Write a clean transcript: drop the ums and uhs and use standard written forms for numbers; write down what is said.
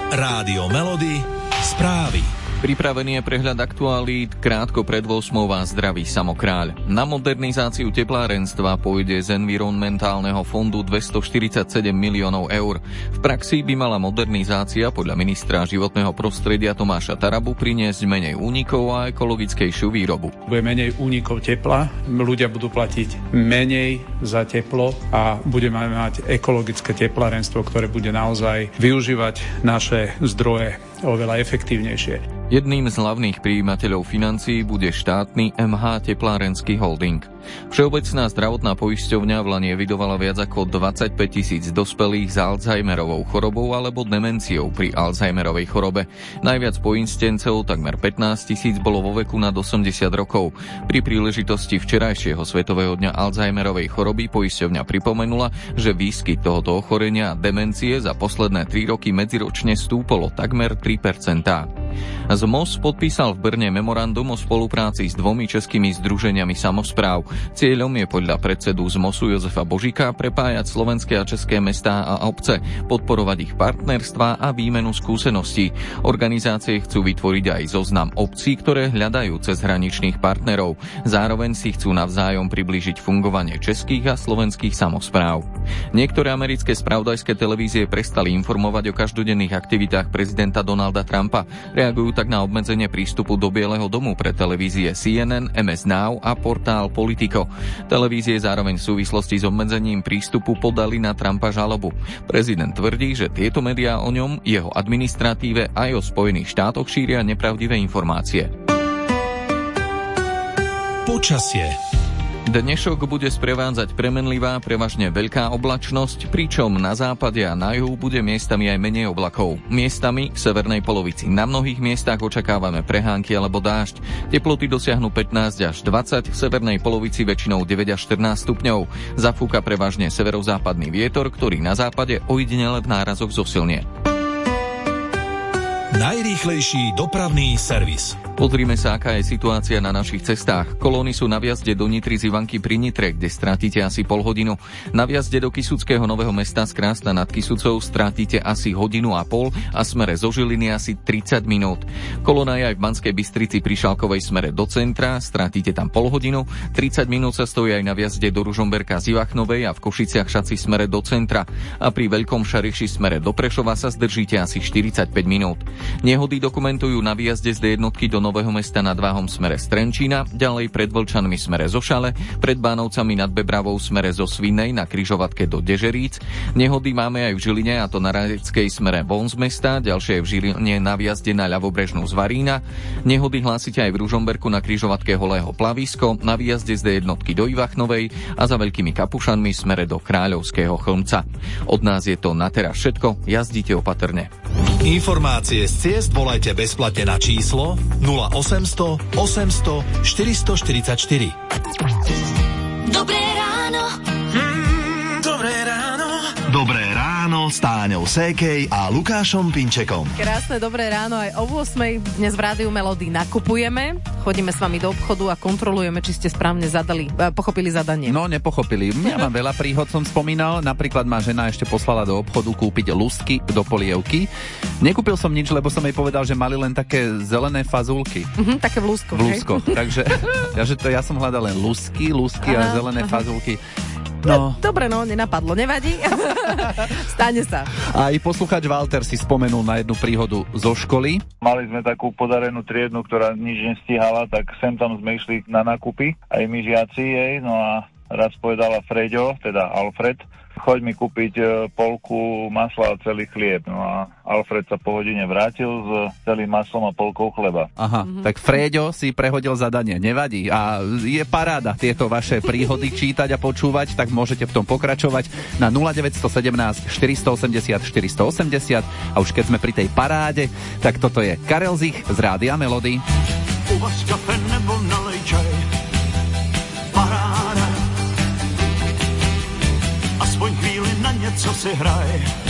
Rádio Melody, správy. Pripravený je prehľad aktualít, krátko pred 8 vás zdraví Samokráľ. Na modernizáciu teplárenstva pôjde z environmentálneho fondu 247 miliónov eur. V praxi by mala modernizácia podľa ministra životného prostredia Tomáša Tarabu priniesť menej únikov a ekologickejšiu výrobu. Bude menej únikov tepla, ľudia budú platiť menej za teplo a budeme mať ekologické teplárenstvo, ktoré bude naozaj využívať naše zdroje oveľa efektívnejšie. Jedným z hlavných prijímateľov financií bude štátny MH Teplárenský holding. Všeobecná zdravotná poisťovňa v Lani evidovala viac ako 25 000 dospelých s Alzheimerovou chorobou alebo demenciou pri Alzheimerovej chorobe. Najviac poistencov, takmer 15 000, bolo vo veku nad 80 rokov. Pri príležitosti včerajšieho Svetového dňa Alzheimerovej choroby poisťovňa pripomenula, že výskyt tohoto ochorenia a demencie za posledné 3 roky medziročne stúpol o takmer 3%. ZMOS podpísal v Brne memorandum o spolupráci s 2 českými združeniami samospráv. Cieľom je podľa predsedu ZMOSu Jozefa Božika prepájať slovenské a české mestá a obce, podporovať ich partnerstvá a výmenu skúseností. Organizácie chcú vytvoriť aj zoznam obcí, ktoré hľadajú cezhraničných partnerov. Zároveň si chcú navzájom priblížiť fungovanie českých a slovenských samospráv. Niektoré americké spravodajské televízie prestali informovať o každodenných aktivitách prezidenta Donalda Trumpa. Reagujú tak na obmedzenie prístupu do Bieleho domu pre televízie CNN, MS Now a portál Politico. Televízie zároveň v súvislosti s obmedzením prístupu podali na Trumpa žalobu. Prezident tvrdí, že tieto médiá o ňom, jeho administratíve aj o Spojených štátoch šíria nepravdivé informácie. Počasie. Dnešok bude sprevádzať premenlivá, prevažne veľká oblačnosť, pričom na západe a na juhu bude miestami aj menej oblakov. Miestami v severnej polovici na mnohých miestach očakávame prehánky alebo dážď. Teploty dosiahnu 15 až 20, v severnej polovici väčšinou 9 až 14 stupňov. Zafúka prevažne severozápadný vietor, ktorý na západe ojedinele v nárazoch zosilnie. Najrýchlejší dopravný servis. Pozrime sa, aká je situácia na našich cestách. Kolóny sú na vjazde do Nitry z Ivanky pri Nitre, kde strátite asi pol hodinu. Na vjazde do Kysuckého Nového Mesta z Krásna nad Kysucou strátite asi 1,5 hodiny a smere zo Žiliny asi 30 minút. Kolóna je aj v Banskej Bystrici pri Šalkovej smere do centra, strátite tam pol hodinu. 30 minút sa stojí aj na vjazde do Ružomberka z Ivachnovej a v Košiciach Šaci smere do centra. A pri Veľkom Šariši smere do Prešova sa zdržíte asi 45 minút. Nehody dokumentujú na výjazde z D1 do Nového Mesta nad Váhom smere z Trenčína, ďalej pred Vlčanmi smere zo Šale, pred Bánovcami nad Bebravou smere zo Svinej na križovatke do Dežeríc. Nehody máme aj v Žiline, a to na Radeckej smere von z mesta, ďalšie v Žiline na výjazde na ľavobrežnú z Varína. Nehody hlásite aj v Ružomberku na križovatke Holého Plavisko, na výjazde z D1 do Ivachnovej a za Veľkými Kapušanmi smere do Kráľovského Chlmca. Od nás je to na teraz všetko, jazdite opatrne. Informácie z ciest volajte bezplatne na číslo 0800 800 444. Dobré ráno. Dobré ráno. Dobré ráno s Táňou Sékej a Lukášom Pinčekom. Krásne dobré ráno, aj o 8:00 dnes v Rádiu Melody nakupujeme. Chodíme s vami do obchodu a kontrolujeme, či ste správne pochopili zadanie. No, nepochopili. Ja mám veľa príhod, som spomínal. Napríklad ma žena ešte poslala do obchodu kúpiť lusky do polievky. Nekúpil som nič, lebo som jej povedal, že mali len také zelené fazulky. Také v lúskoch. V lúskoch. Takže ja som hľadal len lusky a zelené fazulky. No. Dobre, nenapadlo, nevadí. Stane sa. Aj poslucháč Walter si spomenul na jednu príhodu zo školy. Mali sme takú podarenú triedu, ktorá nič nestíhala, tak sem tam sme išli na nákupy, aj my žiaci jej, no a raz povedala Freďo, teda Alfred, choď mi kúpiť polku masla a celý chlieb. No a Alfred sa po hodine vrátil s celým maslom a polkou chleba. Aha, tak Freďo si prehodil zadanie, nevadí. A je paráda tieto vaše príhody čítať a počúvať, tak môžete v tom pokračovať na 0917 480 480. A už keď sme pri tej paráde, tak toto je Karel Zich z Rádia Melody. Uvař kafe nebo nalej čaj, paráda, aspoň chvíli na něco si hraj.